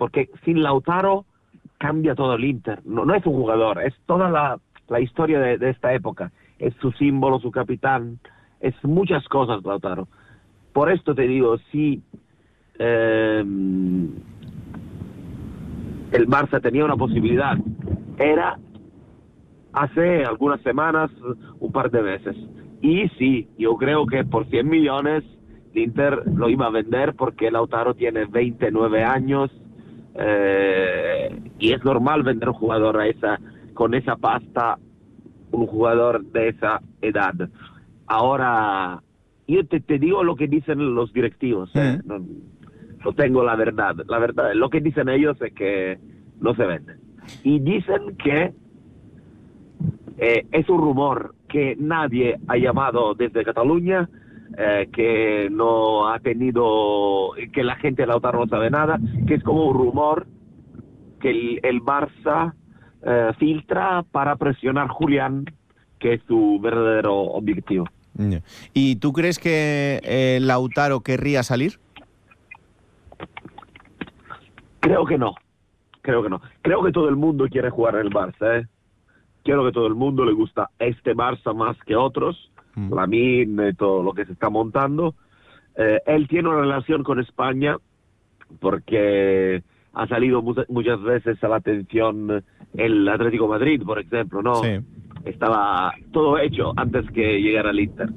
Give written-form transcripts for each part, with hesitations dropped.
porque sin Lautaro cambia todo el Inter. No es un jugador, es toda la historia de esta época. Es su símbolo, su capitán, es muchas cosas Lautaro. Por esto te digo, si el Barça tenía una posibilidad, era hace algunas semanas, un par de veces. Y sí, yo creo que por 100 millones el Inter lo iba a vender porque Lautaro tiene 29 años y es normal vender un jugador con esa pasta, un jugador de esa edad. Ahora, yo te digo lo que dicen los directivos, no tengo la verdad. La verdad, lo que dicen ellos es que no se vende. Y dicen que es un rumor que nadie ha llamado desde Cataluña, que no ha tenido, que la gente de Lautaro no sabe nada, que es como un rumor que el Barça filtra para presionar a Julián, que es su verdadero objetivo. ¿Y tú crees que Lautaro querría salir? Creo que no. Creo que todo el mundo quiere jugar en el Barça, Creo que todo el mundo le gusta este Barça más que otros, Lamine, todo lo que se está montando. Él tiene una relación con España porque ha salido muchas veces a la atención el Atlético Madrid, por ejemplo, ¿no? Sí. Estaba todo hecho antes que llegara al Inter.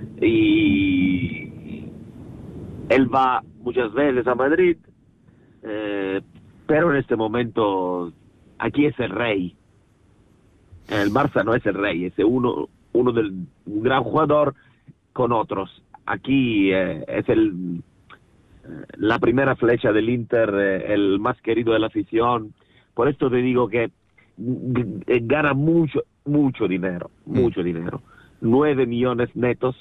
Y él va muchas veces a Madrid, pero en este momento aquí es el rey. El Barça no es el rey, es uno un gran jugador con otros. Aquí es la primera flecha del Inter, el más querido de la afición. Por esto te digo que gana mucho dinero, mucho dinero. 9 millones netos.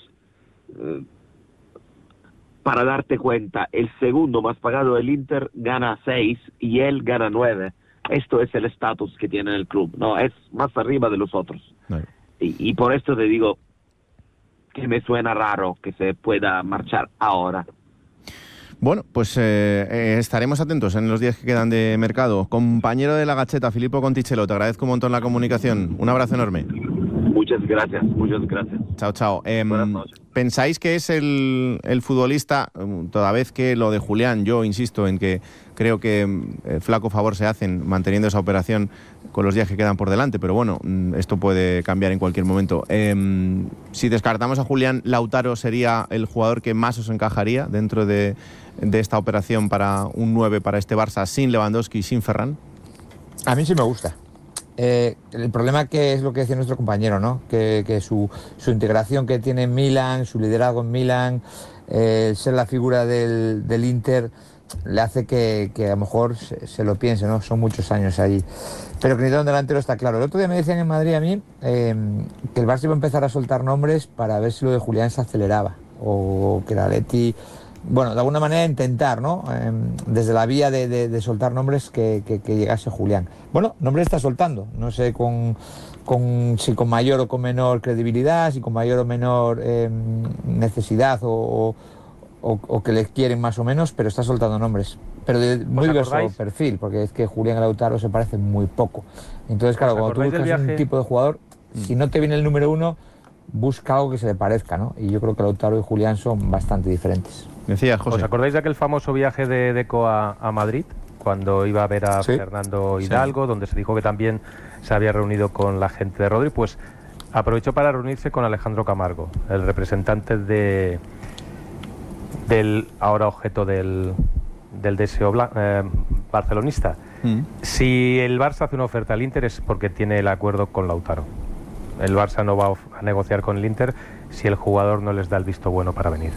Para darte cuenta, el segundo más pagado del Inter gana 6 y él gana 9. Esto es el estatus que tiene el club, no es más arriba de los otros. No. Y por esto te digo que me suena raro que se pueda marchar ahora. Bueno, pues estaremos atentos en los días que quedan de mercado. Compañero de La Gacheta, Filippo Conticello, te agradezco un montón la comunicación. Un abrazo enorme. Muchas gracias. Chao, chao. ¿Pensáis que es el futbolista, toda vez que lo de Julián, yo insisto en que creo que flaco favor se hacen manteniendo esa operación con los días que quedan por delante, pero bueno, esto puede cambiar en cualquier momento. Si descartamos a Julián, Lautaro sería el jugador que más os encajaría dentro de esta operación para un 9 para este Barça sin Lewandowski y sin Ferran. A mí sí me gusta. El problema que es lo que decía nuestro compañero, ¿no? Que su integración que tiene en Milan, su liderazgo en Milan, ser la figura del Inter, le hace que a lo mejor se lo piense, ¿no? Son muchos años allí. Pero que necesita un delantero está claro. El otro día me decían en Madrid a mí que el Barça iba a empezar a soltar nombres para ver si lo de Julián se aceleraba o que el Atleti... Bueno, de alguna manera intentar, ¿no? Desde la vía de soltar nombres que llegase Julián. Bueno, nombres está soltando. No sé si con mayor o con menor credibilidad, si con mayor o menor necesidad o que les quieren más o menos, pero está soltando nombres. Pero de muy diverso perfil, porque es que Julián y Lautaro se parecen muy poco. Entonces, claro, cuando tú buscas un tipo de jugador, si no te viene el número uno, busca algo que se le parezca, ¿no? Y yo creo que Lautaro y Julián son bastante diferentes. Decía José. ¿Os acordáis de aquel famoso viaje de Deco a Madrid? Cuando iba a ver a Fernando Hidalgo, donde se dijo que también se había reunido con la gente de Rodri, pues aprovechó para reunirse con Alejandro Camargo, el representante del ahora objeto del deseo barcelonista. Si el Barça hace una oferta al Inter es porque tiene el acuerdo con Lautaro. El Barça no va a negociar con el Inter si el jugador no les da el visto bueno para venir.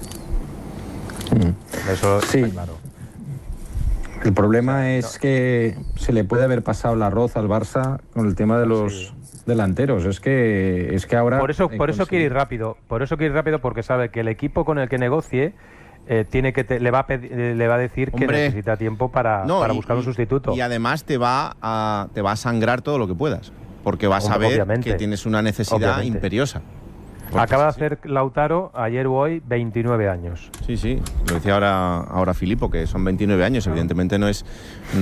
Eso está claro. El problema es que se le puede haber pasado el arroz al Barça con el tema de los delanteros. Es que ahora... Por eso quiere ir rápido. Porque sabe que el equipo con el que negocie le va a decir que necesita tiempo para buscar un sustituto. Y además te va a sangrar todo lo que puedas. Porque vas a ver que tienes una necesidad imperiosa. Acaba de hacer Lautaro ayer o hoy 29 años. Sí, lo decía ahora Filippo, que son 29 años, evidentemente no es